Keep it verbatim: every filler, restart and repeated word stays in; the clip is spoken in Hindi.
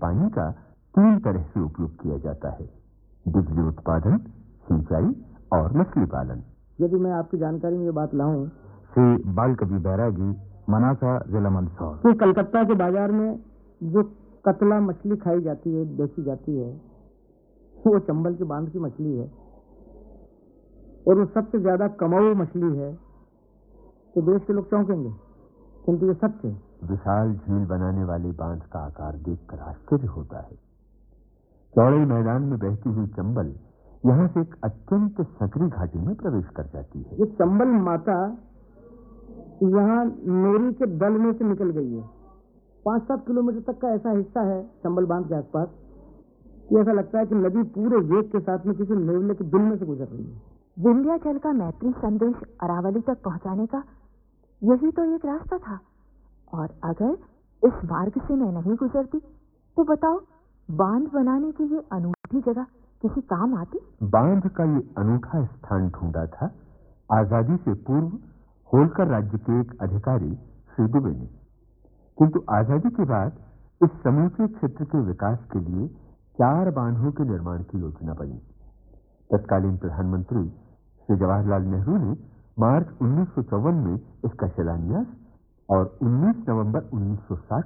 पानी का तीन तरह से उपयोग किया जाता है: बिजली उत्पादन, सिंचाई और मछली पालन। यदि मैं आपकी जानकारी में ये बात लाऊं श्री बाल कवि बैरागी, मनासा, जिला मंदसौर, कि कलकत्ता के बाजार में जो कतला मछली खाई जाती है, बेची जाती है, वो चंबल के बांध की मछली है और वो सबसे ज्यादा कमाऊ मछली है, तो देश के लोग चौंकेंगे, किंतु ये सत्य है। विशाल झील बनाने वाले बांध का आकार देखकर आश्चर्य होता है। चौड़े मैदान में बहती हुई चंबल यहाँ से एक अत्यंत सकरी घाटी में प्रवेश कर जाती है। ये चंबल माता यहाँ नोरी के दल में से निकल गई है। पांच सात किलोमीटर तक का ऐसा हिस्सा है चंबल बांध के आसपास कि ऐसा लगता है कि नदी पूरे वेग के साथ में किसी नेवले के दिल में से गुजर रही है। विंध्याचल का मैत्री संदेश अरावली तक पहुंचाने का यही तो एक रास्ता था, और अगर इस मार्ग से मैं नहीं गुजरती तो बताओ, बांध बनाने की ये अनूठी जगह किसी काम आती? बांध का ये अनूठा स्थान ढूंढा था आजादी से पूर्व होलकर राज्य के एक अधिकारी श्री दुबे ने, किंतु आजादी के बाद इस समूचे क्षेत्र के विकास के लिए चार बांधों के निर्माण की योजना बनी। तत्कालीन प्रधानमंत्री श्री जवाहरलाल नेहरू ने मार्च उन्नीस सौ चौवन में इसका शिलान्यास और उन्नीस नवंबर उन्नीस सौ साठ